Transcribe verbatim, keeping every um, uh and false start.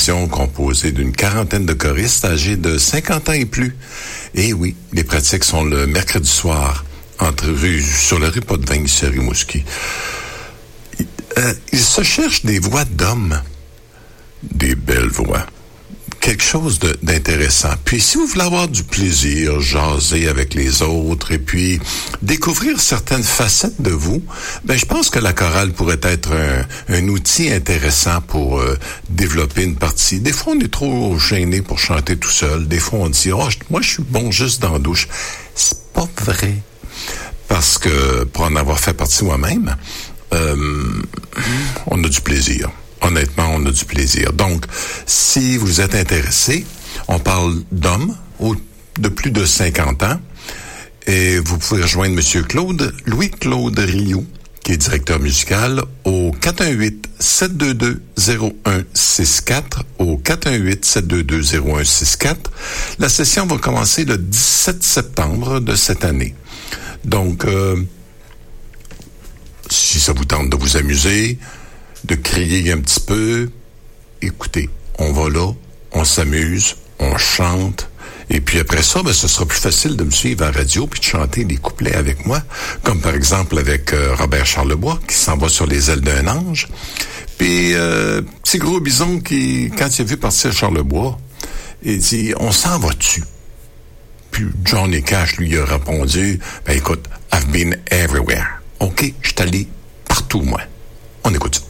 formation composée d'une quarantaine de choristes âgés de cinquante ans et plus. Et oui, les pratiques sont le mercredi soir, entre rue, sur la rue Potvin, ici à Rimouski. Euh, ils se cherchent des voix d'hommes, des belles voix. Quelque chose de, d'intéressant. Puis, si vous voulez avoir du plaisir, jaser avec les autres et puis découvrir certaines facettes de vous, ben, je pense que la chorale pourrait être un, un outil intéressant pour euh, développer une partie. Des fois, on est trop gêné pour chanter tout seul. Des fois, on dit, oh, moi, je suis bon juste dans la douche. C'est pas vrai. Parce que, pour en avoir fait partie moi-même, euh, on a du plaisir. Honnêtement, on a du plaisir. Donc, si vous êtes intéressé, on parle d'hommes de plus de cinquante ans et vous pouvez rejoindre Monsieur Claude, Louis-Claude Rioux, qui est directeur musical, au quatre un huit, sept deux deux, zéro un six quatre, au quatre un huit, sept deux deux, zéro un six quatre. La session va commencer le dix-sept septembre de cette année. Donc, euh, si ça vous tente de vous amuser, de crier un petit peu, écoutez, on va là, on s'amuse, on chante, et puis après ça, ben, ce sera plus facile de me suivre à la radio puis de chanter des couplets avec moi, comme par exemple avec euh, Robert Charlebois, qui s'en va sur les ailes d'un ange, puis euh, petit gros bison qui, quand il a vu partir Charlebois, il dit, on s'en va-tu? Puis Johnny Cash lui a répondu, ben écoute, I've been everywhere. OK, je suis allé partout, moi. On écoute ça.